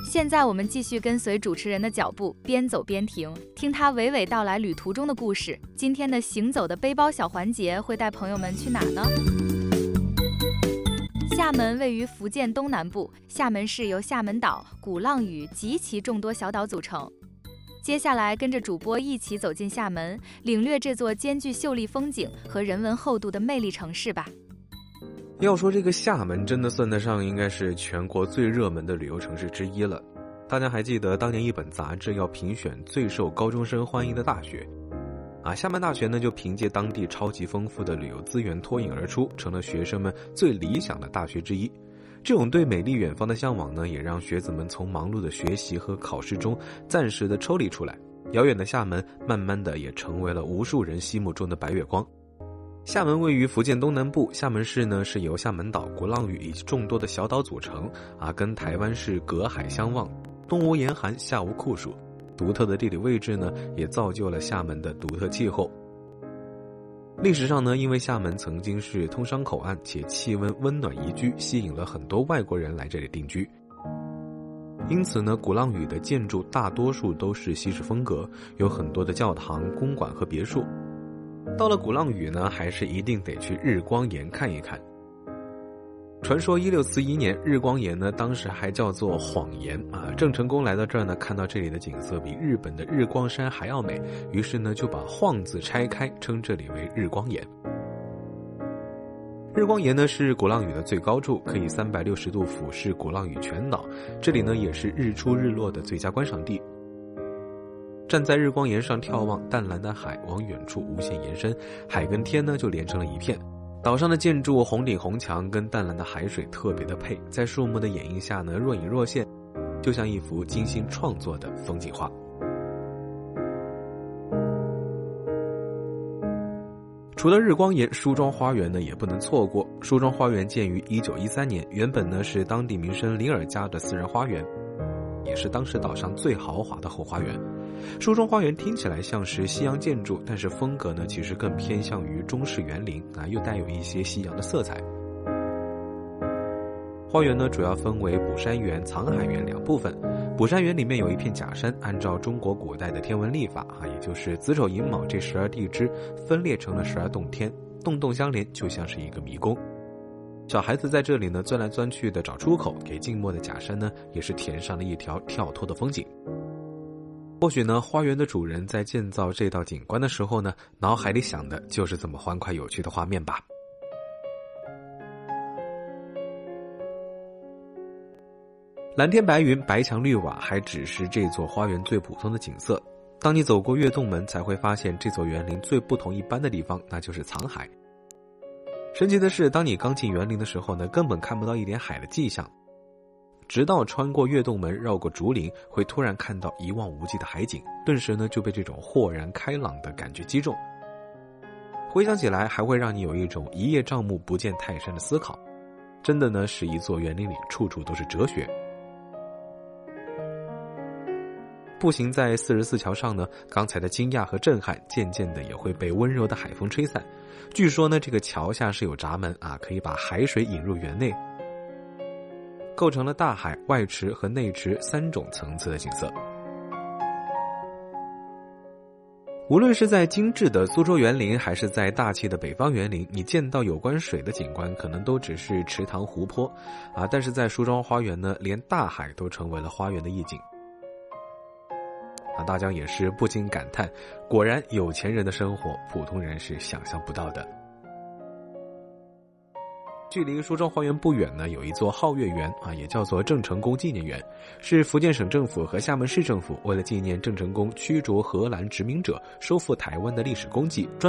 现在我们继续跟随主持人的脚步，边走边停，听他娓娓道来旅途中的故事。今天的行走的背包小环节会带朋友们去哪呢？厦门位于福建东南部，厦门市由厦门岛、鼓浪屿及其众多小岛组成。接下来跟着主播一起走进厦门，领略这座兼具秀丽风景和人文厚度的魅力城市吧。 要说这个厦门真的算得上应该是全国最热门的旅游城市之一了。大家还记得当年一本杂志要评选最受高中生欢迎的大学厦门大学呢就凭借当地超级丰富的旅游资源脱颖而出，成了学生们最理想的大学之一。这种对美丽远方的向往呢，也让学子们从忙碌的学习和考试中暂时的抽离出来。遥远的厦门慢慢的也成为了无数人心目中的白月光。厦门位于福建东南部，厦门市呢是由厦门岛、鼓浪屿以及众多的小岛组成跟台湾市隔海相望，东无严寒，夏无酷暑，独特的地理位置呢也造就了厦门的独特气候。历史上呢，因为厦门曾经是通商口岸，且气温温暖宜居，吸引了很多外国人来这里定居。因此呢，鼓浪屿的建筑大多数都是西式风格，有很多的教堂、公馆和别墅。到了鼓浪屿呢，还是一定得去日光岩看一看。传说1641年，日光岩呢当时还叫做晃岩郑成功来到这儿呢，看到这里的景色比日本的日光山还要美，于是呢就把晃字拆开，称这里为日光岩。日光岩呢是鼓浪屿的最高处，可以360度俯视鼓浪屿全岛，这里呢也是日出日落的最佳观赏地。站在日光岩上眺望，淡蓝的海往远处无限延伸，海跟天呢就连成了一片。岛上的建筑红顶红墙跟淡蓝的海水特别的配，在树木的掩映下呢若隐若现，就像一幅精心创作的风景画。除了日光岩，梳妆花园呢也不能错过。梳妆花园建于1913年，原本呢是当地名声林尔家的私人花园，也是当时岛上最豪华的后花园。梳妆花园听起来像是西洋建筑，但是风格呢其实更偏向于中式园林又带有一些西洋的色彩。花园呢主要分为补山园、藏海园两部分。补山园里面有一片假山，按照中国古代的天文历法也就是子丑寅卯这12地支分裂成了12洞天，洞洞相连，就像是一个迷宫。小孩子在这里呢钻来钻去的找出口，给静默的假山呢也是填上了一条跳脱的风景。或许呢，花园的主人在建造这道景观的时候呢，脑海里想的就是这么欢快有趣的画面吧。蓝天白云、白墙绿瓦还只是这座花园最普通的景色。当你走过月洞门，才会发现这座园林最不同一般的地方，那就是藏海。神奇的是，当你刚进园林的时候呢，根本看不到一点海的迹象。直到穿过月洞门，绕过竹林，会突然看到一望无际的海景，顿时呢就被这种豁然开朗的感觉击中。回想起来，还会让你有一种一叶障目不见泰山的思考。真的呢，是一座园林里处处都是哲学。步行在44桥上呢，刚才的惊讶和震撼渐渐的也会被温柔的海风吹散。据说呢，这个桥下是有闸门可以把海水引入园内，构成了大海、外池和内池3种层次的景色。无论是在精致的苏州园林，还是在大气的北方园林，你见到有关水的景观可能都只是池塘湖泊但是在梳妆花园呢，连大海都成为了花园的意境。大江也是不禁感叹，果然有钱人的生活，普通人是想象不到的。距离梳妆花园不远呢，有一座皓月园也叫做郑成功纪念园，是福建省政府和厦门市政府为了纪念郑成功驱逐荷兰殖民者、收复台湾的历史功绩，